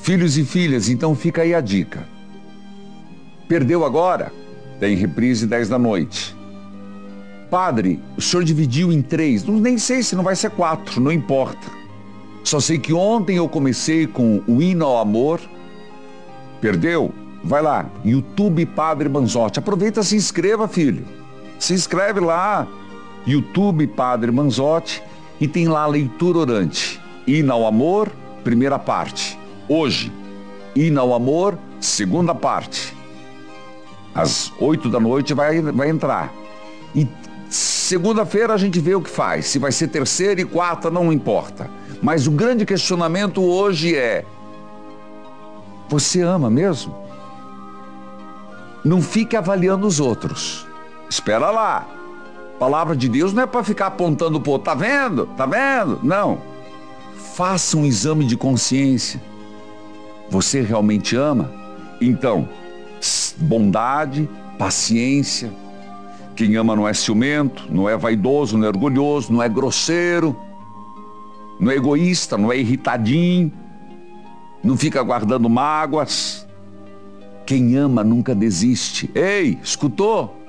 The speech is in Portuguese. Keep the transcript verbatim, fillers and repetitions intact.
Filhos e filhas, então fica aí a dica. Perdeu agora? Tem reprise dez da noite. Padre, o senhor dividiu em três. Não, nem sei se não vai ser quatro, não importa. Só sei que ontem eu comecei com o hino ao amor. Perdeu? Vai lá, YouTube Padre Manzotti. Aproveita e se inscreva, filho. Se inscreve lá, YouTube Padre Manzotti, e tem lá a leitura orante. Hino ao amor, primeira parte. Hoje, hino ao amor, segunda parte. Às oito da noite vai, vai entrar. E segunda-feira a gente vê o que faz. Se vai ser terceira e quarta, não importa. Mas o grande questionamento hoje é: você ama mesmo? Não fique avaliando os outros. Espera lá. A palavra de Deus não é para ficar apontando pro outro. Tá vendo? Tá vendo? Não. Faça um exame de consciência. Você realmente ama? Então, bondade, paciência. Quem ama não é ciumento, não é vaidoso, não é orgulhoso, não é grosseiro, não é egoísta, não é irritadinho, não fica guardando mágoas. Quem ama nunca desiste. Ei, escutou?